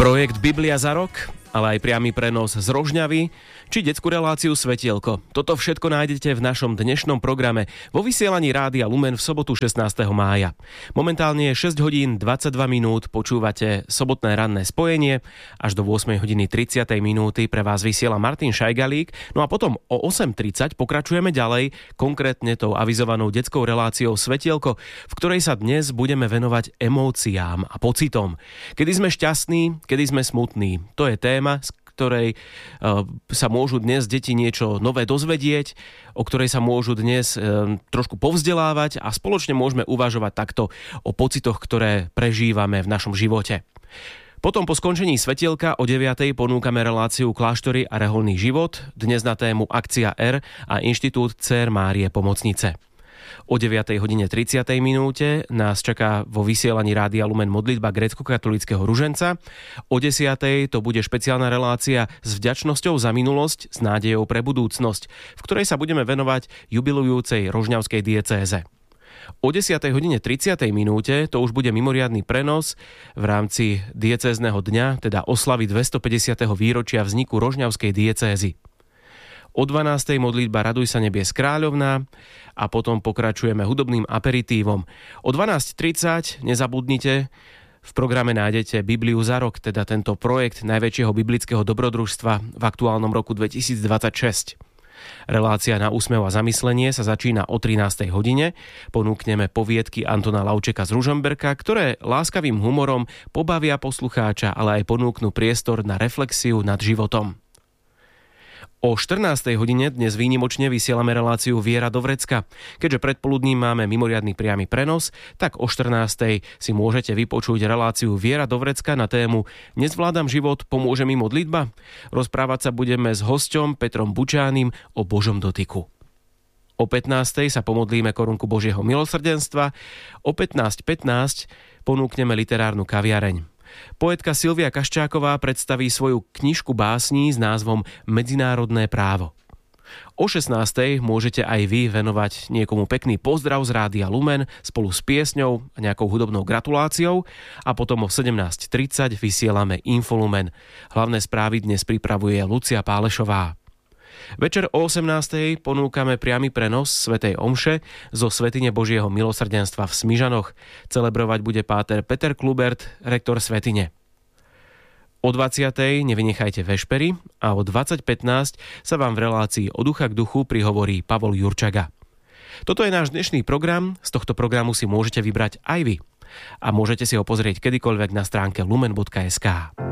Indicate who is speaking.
Speaker 1: Projekt Biblia za rok, ale aj priamy prenos z Rožňavy, či detskú reláciu Svetielko. Toto všetko nájdete v našom dnešnom programe vo vysielaní Rádia Lumen v sobotu 16. mája. Momentálne je 6 hodín 22 minút, počúvate sobotné ranné spojenie, až do 8 hodiny 30 minúty pre vás vysiela Martin Šajgalík, no a potom o 8:30 pokračujeme ďalej, konkrétne tou avizovanou detskou reláciou Svetielko, v ktorej sa dnes budeme venovať emóciám a pocitom. Kedy sme šťastní, kedy sme smutní. To je téma, z ktorej sa môžu dnes deti niečo nové dozvedieť, o ktorej sa môžu dnes trošku povzdelávať a spoločne môžeme uvažovať takto o pocitoch, ktoré prežívame v našom živote. Potom po skončení Svetielka o 9:00 ponúkame reláciu Kláštory a reholný život, dnes na tému Akcia R a Inštitút Dcér Márie Pomocnice. O 9:30 minúte nás čaká vo vysielaní Rádia Lumen modlitba grécko-katolíckeho ruženca. O 10:00 to bude špeciálna relácia s vďačnosťou za minulosť, s nádejou pre budúcnosť, v ktorej sa budeme venovať jubilujúcej rožňavskej diecéze. O 10:30 minúte to už bude mimoriadny prenos v rámci diecézneho dňa, teda oslavy 250. výročia vzniku rožňavskej diecézy. O 12:00 modlitba Raduj sa nebies kráľovná a potom pokračujeme hudobným aperitívom. O 12:30 nezabudnite, v programe nájdete Bibliu za rok, teda tento projekt najväčšieho biblického dobrodružstva v aktuálnom roku 2026. Relácia Na úsmev a zamyslenie sa začína o 13:00 hodine. Ponúkneme poviedky Antona Laučeka z Ružomberka, ktoré láskavým humorom pobavia poslucháča, ale aj ponúknú priestor na reflexiu nad životom. O 14:00 hodine dnes výnimočne vysielame reláciu Viera do vrecka. Keďže predpoludním máme mimoriadny priamy prenos, tak o 14:00 si môžete vypočuť reláciu Viera do vrecka na tému Nezvládam život, pomôže mi modlitba? Rozprávať sa budeme s hosťom Petrom Bučánim o Božom dotyku. O 15:00 sa pomodlíme korunku Božieho milosrdenstva, o 15:15 ponúkneme literárnu kaviareň. Poetka Silvia Kaščáková predstaví svoju knižku básní s názvom Medzinárodné právo. O 16:00 môžete aj vy venovať niekomu pekný pozdrav z Rádia Lumen spolu s piesňou a nejakou hudobnou gratuláciou a potom o 17:30 vysielame Infolumen. Hlavné správy dnes pripravuje Lucia Pálešová. Večer o 18:00 ponúkame priamy prenos svätej omše zo svätyne Božieho milosrdenstva v Smižanoch. Celebrovať bude páter Peter Klubert, rektor svätyne. O 20:00 nevynechajte vešpery a o 20:15 sa vám v relácii Od ducha k duchu prihovorí Pavol Jurčaga. Toto je náš dnešný program, z tohto programu si môžete vybrať aj vy. A môžete si ho pozrieť kedykoľvek na stránke lumen.sk.